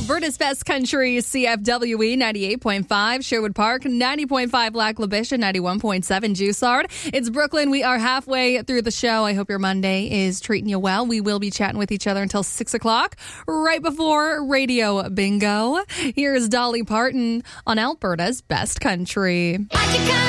Alberta's Best Country, CFWE 98.5, Sherwood Park 90.5, Lac La Biche 91.7, Joussard. It's Brooklyn. We are halfway through the show. I hope your Monday is treating you well. We will be chatting with each other until 6 o'clock, right before Radio Bingo. Here's Dolly Parton on Alberta's Best Country.